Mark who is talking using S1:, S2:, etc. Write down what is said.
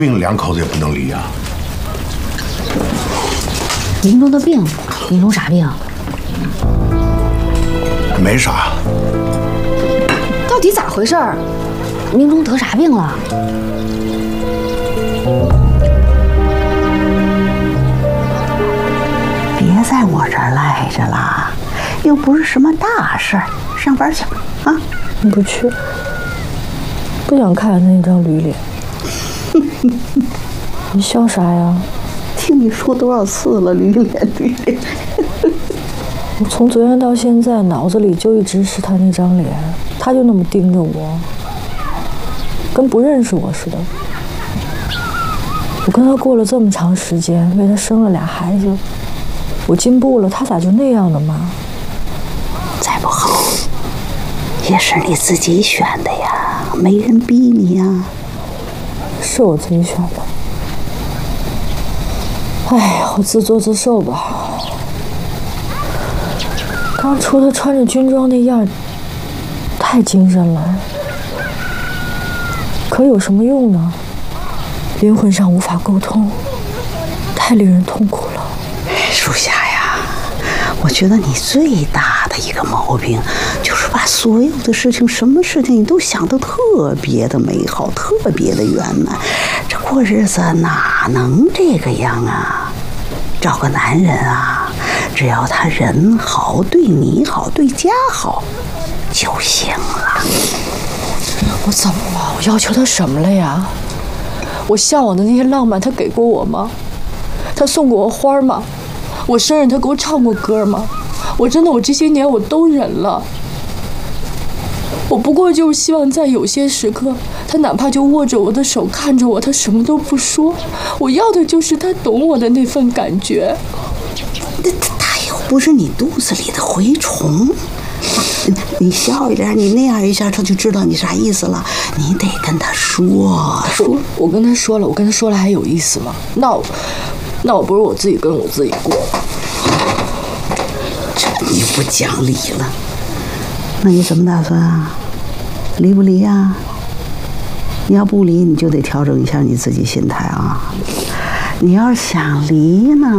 S1: 病两口子也不能离呀。
S2: 明中的病，明中啥病？
S1: 没啥。
S2: 到底咋回事？明中得啥病了？
S3: 别在我这儿赖着了，又不是什么大事儿，上班去啊！
S4: 你不去，不想看他那张驴脸。你笑啥呀？
S3: 听你说多少次了，驴脸驴脸。
S4: 我从昨天到现在，脑子里就一直是他那张脸，他就那么盯着我，跟不认识我似的。我跟他过了这么长时间，为他生了俩孩子，我进步了，他咋就那样了嘛？
S3: 再不好，也是你自己选的呀，没人逼你呀。
S4: 是我自己选的。哎，我自作自受吧。当初他穿着军装那样，太精神了。可有什么用呢？灵魂上无法沟通，太令人痛苦了。
S3: 属下呀，我觉得你最大的一个毛病，就是把所有的事情，什么事情你都想得特别的美好，特别的圆满。这过日子哪能这个样啊？找个男人啊，只要他人好，对你好，对家好就行了。
S4: 我怎么了？我要求他什么了呀？我向往的那些浪漫，他给过我吗？他送过我花吗？我生日他给我唱过歌吗？我这些年我都忍了。我不过就是希望在有些时刻，他哪怕就握着我的手，看着我，他什么都不说。我要的就是他懂我的那份感觉。
S3: 他又不是你肚子里的蛔虫。你笑一点，你那样一下，他就知道你啥意思了。你得跟他说。
S4: 我跟他说了还有意思吗？那我不如我自己跟我自己过。
S3: 这你不讲理了。那你怎么打算啊？离不离啊？你要不离，你就得调整一下你自己心态啊。你要是想离呢，